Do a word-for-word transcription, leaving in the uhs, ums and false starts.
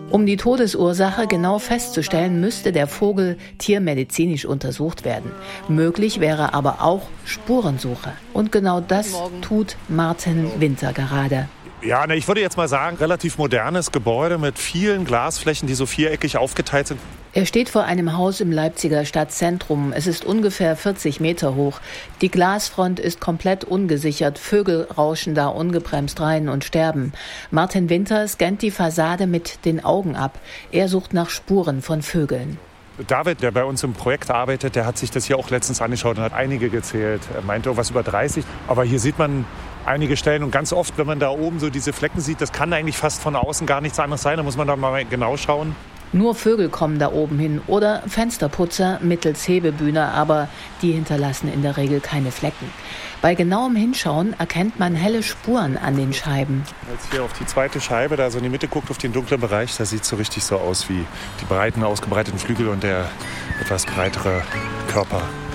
Um die Todesursache genau festzustellen, müsste der Vogel tiermedizinisch untersucht werden. Möglich wäre aber auch Spurensuche. Und genau das tut Martin Winter gerade. Ja, ne, ich würde jetzt mal sagen, relativ modernes Gebäude mit vielen Glasflächen, die so viereckig aufgeteilt sind. Er steht vor einem Haus im Leipziger Stadtzentrum. Es ist ungefähr vierzig Meter hoch. Die Glasfront ist komplett ungesichert. Vögel rauschen da ungebremst rein und sterben. Martin Winter scannt die Fassade mit den Augen ab. Er sucht nach Spuren von Vögeln. David, der bei uns im Projekt arbeitet, der hat sich das hier auch letztens angeschaut und hat einige gezählt. Er meinte irgendwas über dreißig. Aber hier sieht man einige Stellen und ganz oft, wenn man da oben so diese Flecken sieht, das kann eigentlich fast von außen gar nichts anderes sein. Da muss man da mal genau schauen. Nur Vögel kommen da oben hin oder Fensterputzer mittels Hebebühne, aber die hinterlassen in der Regel keine Flecken. Bei genauem Hinschauen erkennt man helle Spuren an den Scheiben. Jetzt hier auf die zweite Scheibe, da so in die Mitte guckt, auf den dunklen Bereich, da sieht es so richtig so aus wie die breiten, ausgebreiteten Flügel und der etwas breitere Körper.